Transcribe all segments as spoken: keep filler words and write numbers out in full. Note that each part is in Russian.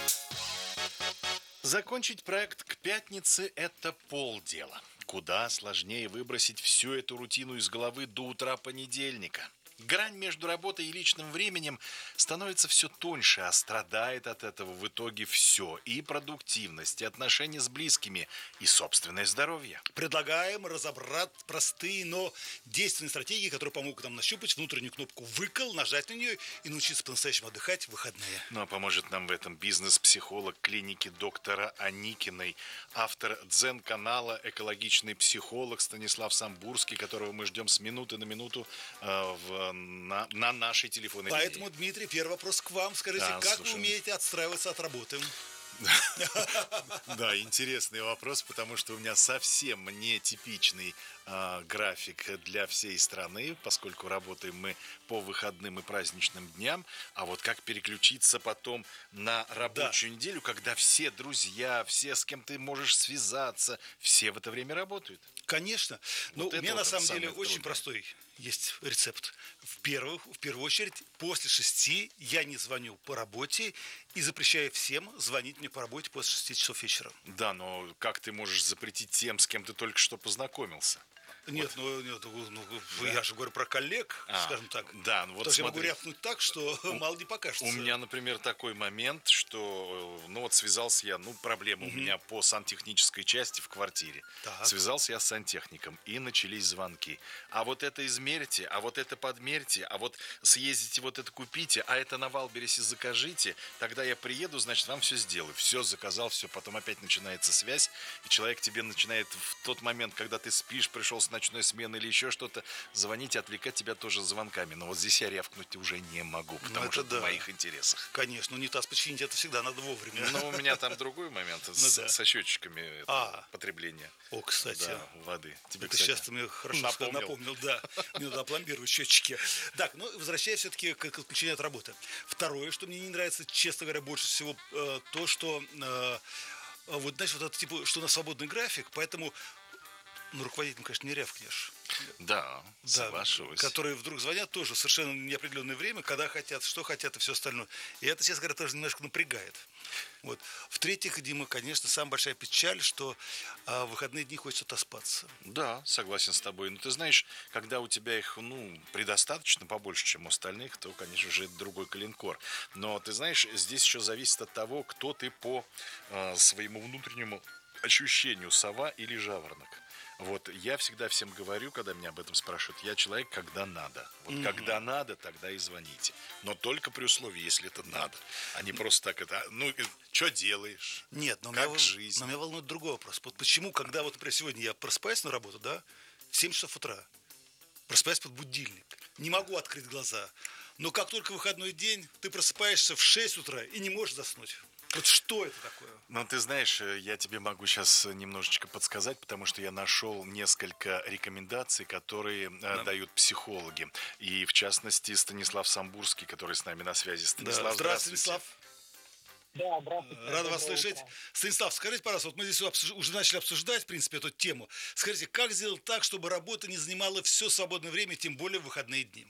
Закончить проект к пятнице – это полдела. Куда сложнее выбросить всю эту рутину из головы до утра понедельника. Грань между работой и личным временем становится все тоньше, а страдает от этого в итоге все. И продуктивность, и отношения с близкими, и собственное здоровье. Предлагаем разобрать простые, но действенные стратегии, которые помогут нам нащупать внутреннюю кнопку «выкл», нажать на нее и научиться по-настоящему отдыхать в выходные. Ну а поможет нам в этом бизнес-психолог клиники доктора Аникиной, автор дзен-канала «Экологичный психолог» Станислав Самбурский, которого мы ждем с минуты на минуту э, в На, на нашей телефонной линии. Поэтому, Дмитрий, первый вопрос к вам. Скажите, Да, как слушаем. вы умеете отстраиваться от работы? Да, интересный вопрос, потому что у меня совсем не типичный э, график для всей страны, поскольку работаем мы по выходным и праздничным дням. А вот как переключиться потом на рабочую да. неделю, когда все друзья, все, с кем ты можешь связаться, все в это время работают? Конечно. Но вот у меня вот на самом деле трудное. очень простой есть рецепт. В первую, в первую очередь, после шести я не звоню по работе и запрещаю всем звонить мне по работе после шести часов вечера. Да, но как ты можешь запретить тем, с кем ты только что познакомился? Нет, вот. ну, нет, ну да. я же говорю про коллег, а, скажем так. Да, ну вот Потому смотри. я могу рявкнуть так, что у, мало не покажется. У меня, например, такой момент, что, ну вот связался я, ну проблема угу. у меня по сантехнической части в квартире. Так. Связался я с сантехником, и начались звонки. А вот это измерьте, а вот это подмерьте, а вот съездите, вот это купите, а это на Валбересе закажите, тогда я приеду, значит, вам все сделаю. Все заказал, все, потом опять начинается связь, и человек тебе начинает в тот момент, когда ты спишь, пришел с ночной смены или еще что-то, звонить и отвлекать тебя тоже звонками. Но вот здесь я рявкнуть уже не могу, потому ну, что это да. в моих интересах. Конечно, унитаз починить это всегда надо вовремя. Но у меня там другой момент с, ну, да. со счетчиками а. потребления. О, кстати. Да, воды. Тебе, это кстати, сейчас ты мне хорошо напомнил. напомнил. Да, мне надо опломбировать счетчики. Так, ну, возвращаясь все-таки к отключению от работы. Второе, что мне не нравится, честно говоря, больше всего, то, что вот, знаешь, вот это, типа, что на свободный график, поэтому ну, руководителям, конечно, не рявкнешь. Да, да, соглашусь. Которые вдруг звонят тоже в совершенно неопределенное время, когда хотят, что хотят и все остальное. И это, честно говоря, тоже немножко напрягает. Вот. В-третьих, Дима, конечно, самая большая печаль, что а, в выходные дни хочется отоспаться. Да, согласен с тобой. Но ты знаешь, когда у тебя их, ну, предостаточно побольше, чем у остальных, то, конечно же, это другой коленкор. Но, ты знаешь, здесь еще зависит от того, кто ты по а, своему внутреннему ощущению, сова или жаворонок. Вот, я всегда всем говорю, когда меня об этом спрашивают, я человек, когда надо. Вот mm-hmm. когда надо, тогда и звоните. Но только при условии, если это надо. А не просто так это, ну, что делаешь? Нет, но как меня, жизнь? Но меня волнует другой вопрос. Вот почему, когда вот, например, сегодня я просыпаюсь на работу, да, в семь часов утра, просыпаюсь под будильник, не могу открыть глаза, но как только выходной день, ты просыпаешься в шесть утра и не можешь заснуть. Вот что это такое? Ну, ты знаешь, я тебе могу сейчас немножечко подсказать, потому что я нашел несколько рекомендаций, которые да. дают психологи. И, в частности, Станислав Самбурский, который с нами на связи. Станислав, да. Здравствуйте. Станислав. Да, здравствуйте. Рад вас слышать. Станислав, скажите, пожалуйста, вот мы здесь обсуж... уже начали обсуждать, в принципе, эту тему. Скажите, как сделать так, чтобы работа не занимала все свободное время, тем более в выходные дни?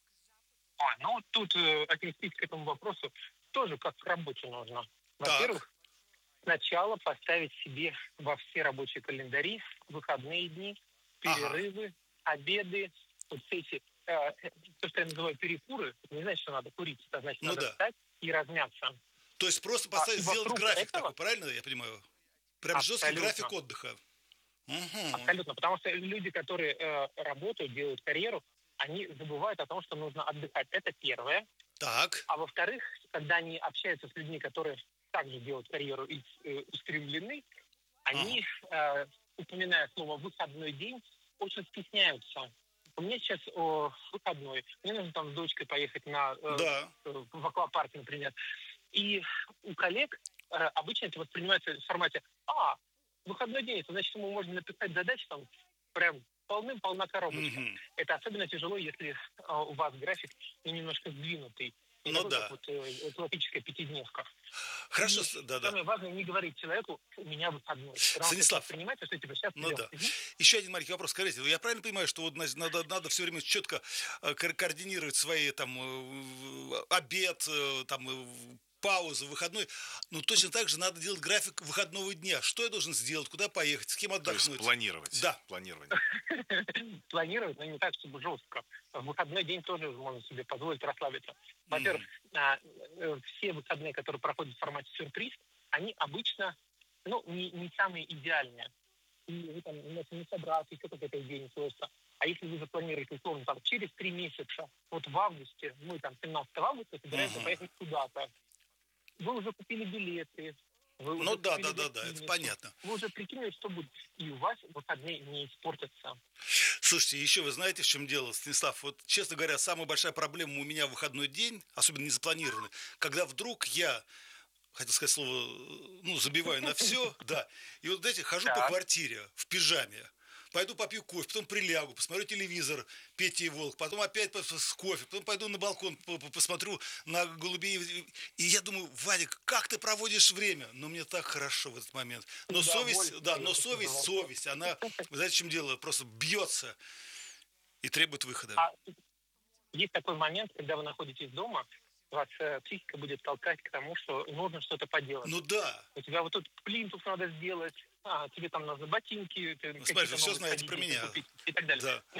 А, ну, тут э, отнестись к этому вопросу тоже как к работе нужно. Во-первых, так. сначала поставить себе во все рабочие календари выходные дни, перерывы, ага. обеды, вот все эти, э, то, что я называю перекуры, это не значит, что надо курить, это значит, ну надо да. встать и размяться. То есть просто поставить, а, сделать график этого, такой, правильно я понимаю? Прям абсолютно. Жесткий график отдыха. Угу. Абсолютно, потому что люди, которые э, работают, делают карьеру, они забывают о том, что нужно отдыхать. Это первое. Так. А во-вторых, когда они общаются с людьми, которые также делают карьеру и э, устремлены, они, ага. э, упоминая слово «выходной день», очень стесняются. У меня сейчас о, выходной, мне нужно там с дочкой поехать на, э, да. э, в аквапарк, например. И у коллег э, обычно это воспринимается в формате «А, выходной день, это значит, ему можно написать задачи там прям полным-полна коробочка». Mm-hmm. Это особенно тяжело, если э, у вас график немножко сдвинутый. И ну да. Вот э, классическая пятидневка. Хорошо, и да, да. Самое важное не говорить человеку, у меня выходной. Станислав, понимаете, что типа сейчас. Ну да. Угу. Еще один маленький вопрос. Скажите, я правильно понимаю, что вот надо, надо все время четко координировать свои там обед, там паузу, выходной. Ну, точно так же надо делать график выходного дня. Что я должен сделать, куда поехать, с кем отдохнуть? То есть планировать. Да. Планирование. Планировать, но не так, чтобы жестко. В выходной день тоже можно себе позволить расслабиться. Во-первых, mm-hmm. все выходные, которые проходят в формате сюрприз, они обычно, ну, не, не самые идеальные. И вы там можете не собраться, еще какой-то день просто. А если вы запланируете, условно, там, через три месяца, вот в августе, мы там семнадцатого августа собираемся uh-huh. поехать куда-то, вы уже купили билеты. Вы ну уже да, да, да, да, это понятно. Вы уже прикинули, что будет. И у вас выходные не испортятся. Слушайте, еще вы знаете, в чем дело, Станислав? Вот, честно говоря, самая большая проблема у меня в выходной день, особенно не запланированный, когда вдруг я, хотел сказать слово, ну, забиваю на все, да, и вот, знаете, хожу по квартире в пижаме, пойду попью кофе, потом прилягу, посмотрю телевизор, Петя и Волк, потом опять с кофе, потом пойду на балкон, посмотрю на голубей. И я думаю, Вадик, как ты проводишь время? Но мне так хорошо в этот момент. Но совесть, да, но совесть, совесть, она, вы знаете, в чем дело, просто бьется и требует выхода. А есть такой момент, когда вы находитесь дома, вас э, психика будет толкать к тому, что нужно что-то поделать. Ну да. У тебя вот тут плинтус надо сделать, а, тебе там нужны ботинки, ну, смотри, все знаете про меня. Купить, и так далее. Да.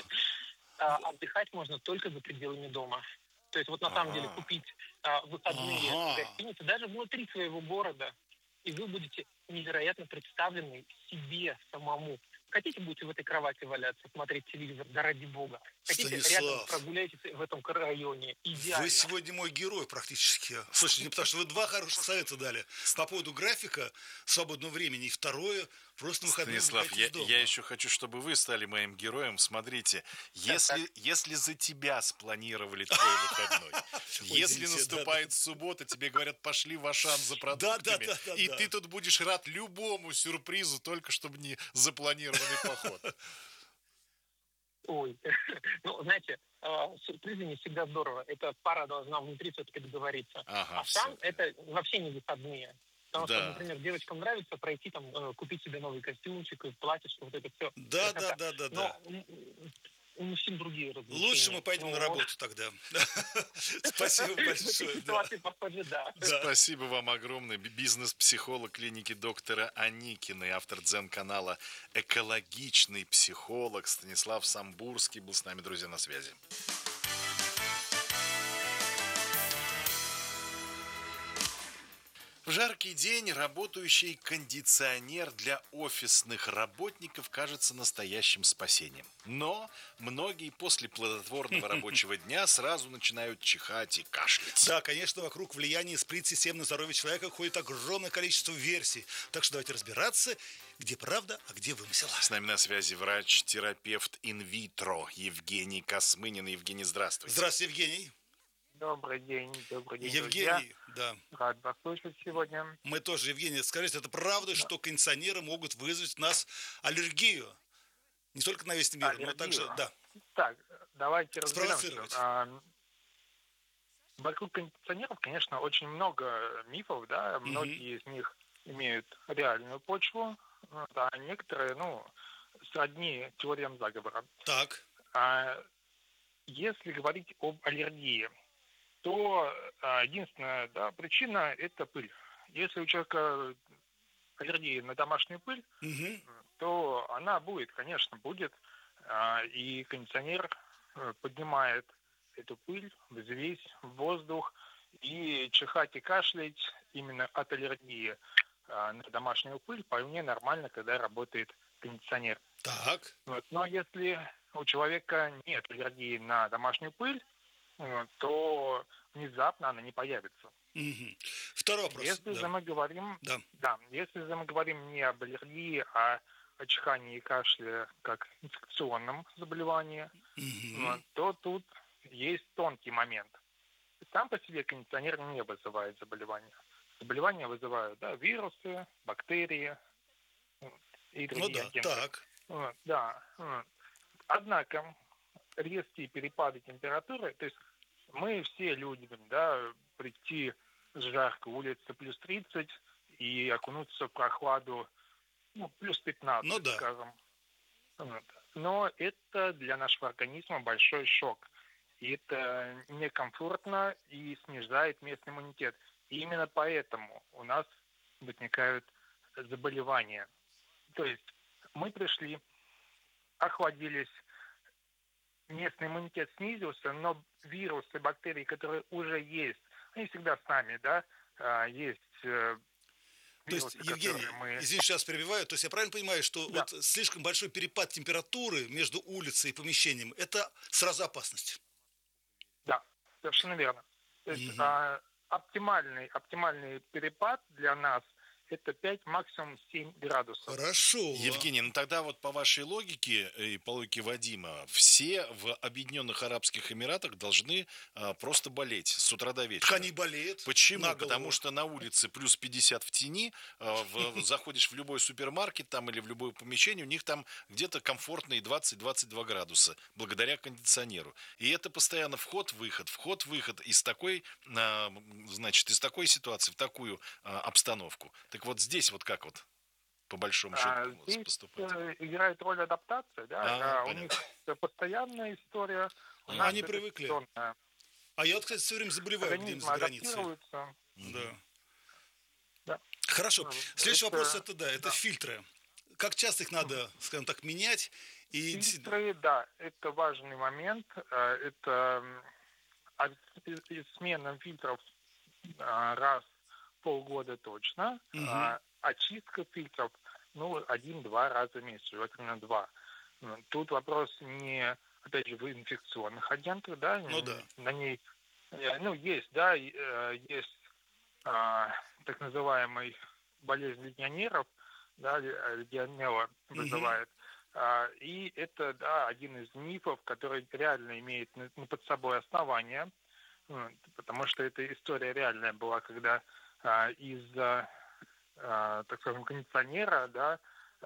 а, отдыхать можно только за пределами дома. То есть вот на самом деле купить а, выходные ага. гостиницы даже внутри своего города, и вы будете невероятно представлены себе самому. Хотите, будете в этой кровати валяться, смотреть телевизор, да ради бога. Хотите, Станислав, рядом прогуляйтесь в этом районе. Идеально. Вы сегодня мой герой практически. Слушайте, потому что вы два хороших совета дали по поводу графика, свободного времени. И второе, просто выходные. Станислав, я, я еще хочу, чтобы вы стали моим героем. Смотрите, если, если за тебя спланировали твой выходной, если наступает суббота, тебе говорят, пошли в Ашан за продуктами, и ты тут будешь рад любому сюрпризу, только чтобы не запланированный поход. Ой, ну, знаете, сюрпризы не всегда здорово. Эта пара должна внутри все-таки договориться. Ага, а сам это вообще не выходные. Потому да. что, например, девочкам нравится пройти там, купить себе новый костюмчик, платьишко, вот это все. Да, да, да, да, да. У мужчин другие развлечения. Лучше мы пойдем на работу тогда. Спасибо большое. Спасибо вам огромное. Бизнес-психолог клиники доктора Аникиной, автор дзен-канала «Экологичный психолог» Станислав Самбурский был с нами, друзья, на связи. В жаркий день работающий кондиционер для офисных работников кажется настоящим спасением. Но многие после плодотворного рабочего дня сразу начинают чихать и кашлять. Да, конечно, вокруг влияния сплит-систем на здоровье человека ходит огромное количество версий. Так что давайте разбираться, где правда, а где вымысел. С нами на связи врач-терапевт инвитро Евгений Космынин. Евгений, здравствуйте. Здравствуйте, Евгений. Добрый день, добрый день, Евгений, друзья. Да. Рад вас слышать сегодня. Мы тоже, Евгений, скажите, это правда, да. что кондиционеры могут вызвать у нас аллергию? Не только на весь мир, аллергию. но также, да. Так, давайте разберемся. Вокруг кондиционеров, конечно, очень много мифов, да, угу. многие из них имеют реальную почву, а некоторые, ну, сродни теориям заговора. Так. А если говорить об аллергии, то а, единственная да, причина – это пыль. Если у человека аллергия на домашнюю пыль, угу. то она будет, конечно, будет. А, и кондиционер поднимает эту пыль, взвесь в воздух, и чихать и кашлять именно от аллергии а, на домашнюю пыль вполне нормально, когда работает кондиционер. Так. Вот. Но если у человека нет аллергии на домашнюю пыль, то внезапно она не появится. Угу. Второй вопрос. Если да. же мы говорим, да. Да, если же мы говорим не об аллергии, а о чихании и кашле как инфекционном заболевании, угу. то тут есть тонкий момент. Сам по себе кондиционер не вызывает заболевания. Заболевания вызывают да, вирусы, бактерии и другие ну, да. агенты. Так. Да. Однако резкие перепады температуры, то есть мы все любим, да, прийти с жаркой улицы плюс тридцать и окунуться в прохладу, ну, плюс пятнадцать, ну, да. скажем. Вот. Но это для нашего организма большой шок. И это некомфортно и снижает местный иммунитет. И именно поэтому у нас возникают заболевания. То есть мы пришли, охладились, местный иммунитет снизился, но вирусы, бактерии, которые уже есть, они всегда с нами, да, есть вирусы, то есть, Евгений, мы... извините, сейчас перебиваю, то есть я правильно понимаю, что да. вот слишком большой перепад температуры между улицей и помещением – это сразу опасность? Да, совершенно верно. То есть угу. а, оптимальный, оптимальный перепад для нас – это пять, максимум семь градусов. Хорошо. Евгений, ну тогда вот по вашей логике и по логике Вадима, все в Объединенных Арабских Эмиратах должны а, просто болеть с утра до вечера. Так они болеют. Почему? Потому что на улице плюс пятьдесят в тени, а, в, заходишь в любой супермаркет там или в любое помещение, у них там где-то комфортные двадцать-двадцать два градуса, благодаря кондиционеру. И это постоянно вход-выход, вход-выход из такой, а, значит, из такой ситуации в такую а, обстановку. Так вот здесь вот как вот по большому счету а, здесь поступать? Играет роль адаптация, да. А, а, у них постоянная история. У а, нас они привыкли. Сезонная. А я вот, кстати, все время заболеваю где-нибудь за границей. Да. Да. Хорошо. Следующий это, вопрос это да, это да. фильтры. Как часто их надо, скажем так, менять? И... Фильтры, да, это важный момент. Это смена фильтров раз полгода точно, угу. а очистка фильтров, ну, один-два раза в месяц, желательно два. Тут вопрос не, опять же, в инфекционных агентах, да, ну, да. на ней, ну, есть, да, есть а, так называемый болезнь легионеров, да, легионелла вызывает, угу. а, и это, да, один из мифов, который реально имеет ну, под собой основания, потому что эта история реальная была, когда из-за, так скажем, кондиционера, да,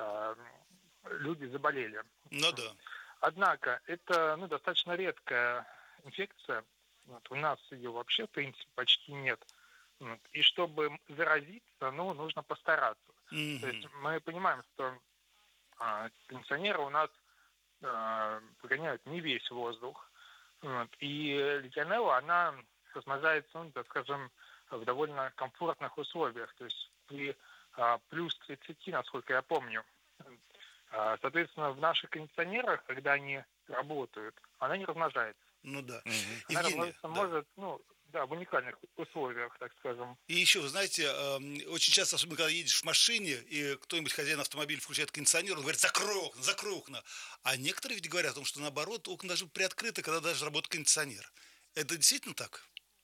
люди заболели. Ну да. Однако это, ну, достаточно редкая инфекция. Вот, у нас ее вообще, в принципе, почти нет. Вот, и чтобы заразиться, ну, нужно постараться. Mm-hmm. То есть мы понимаем, что а, кондиционеры у нас а, прогоняют не весь воздух. Вот, и легионелла, она размножается, ну, так скажем, в довольно комфортных условиях, то есть при а, плюс тридцати, насколько я помню. А, соответственно, в наших кондиционерах, когда они работают, она не размножается. Ну да. Она Евгений, размножиться да. может, ну, да, в уникальных условиях, так скажем. И еще, вы знаете, очень часто, особенно когда едешь в машине, и кто-нибудь, хозяин автомобиля, включает кондиционер, он говорит: закрой окна, закрой окна. А некоторые ведь говорят о том, что наоборот, окна даже приоткрыты, когда даже работает кондиционер. Это действительно так?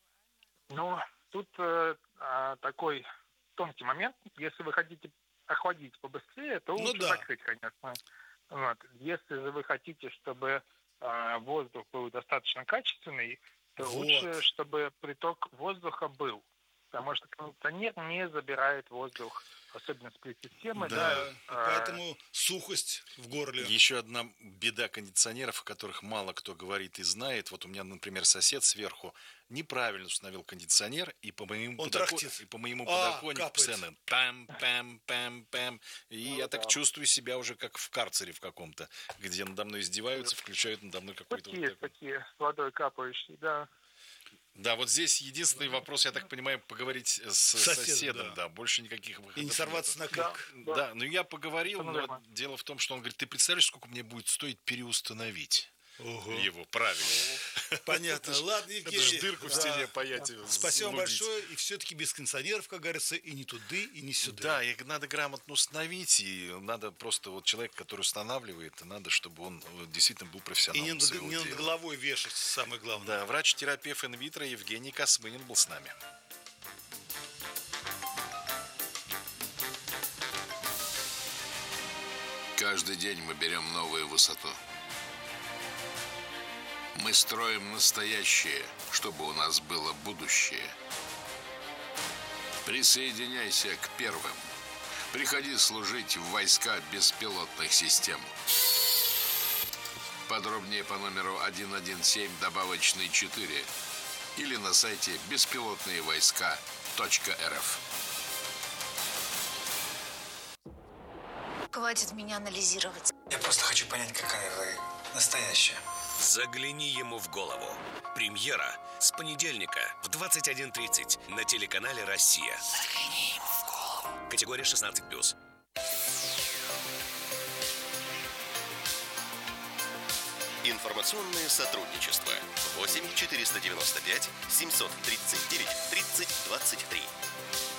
Ну, тут э, такой тонкий момент. Если вы хотите охладить побыстрее, то лучше ну, да. закрыть, конечно. Вот. Если же вы хотите, чтобы э, воздух был достаточно качественный, то вот. лучше, чтобы приток воздуха был. Потому что кондиционер не забирает воздух, особенно сплит-системы. Да, да, поэтому э... сухость в горле. Еще одна беда кондиционеров, о которых мало кто говорит и знает. Вот у меня, например, сосед сверху неправильно установил кондиционер, и по моему, подоко... и по моему а, подоконнику постоянно пам-пам-пам-пам. И ну, я да. так чувствую себя уже как в карцере в каком-то, где надо мной издеваются, включают надо мной какой-то... Такие, вот такие с водой капающие, да. Да, вот здесь единственный вопрос, я так понимаю, поговорить с Сосед, соседом, да. да, больше никаких выходов. И не сорваться нет. на крик. Да, да. да, но я поговорил, но вот дело в том, что он говорит: ты представляешь, сколько мне будет стоить переустановить Ого. его правильно. Понятно. Ладно, Евгений. Это ж дырку в стене паять. Спасибо большое. И все-таки без кондиционеров, как говорится, и не туды, и не сюда. Да, их надо грамотно установить, и надо просто вот человек, который устанавливает, надо, чтобы он действительно был профессионалом. И не, своего не над головой вешать, самое главное. Да, врач-терапевт инвитро Евгений Космынин был с нами. Каждый день мы берем новую высоту. Мы строим настоящее, чтобы у нас было будущее. Присоединяйся к первым. Приходи служить в войска беспилотных систем. Подробнее по номеру один один семь добавочный четыре или на сайте беспилотные войска точка эр эф. Хватит меня анализировать. Я просто хочу понять, какая вы настоящая. Загляни ему в голову. Премьера С понедельника в двадцать один тридцать на телеканале «Россия». Загляни ему в голову. Категория шестнадцать плюс. Информационное сотрудничество. восемь четыреста девяносто пять семьсот тридцать девять тридцать двадцать три.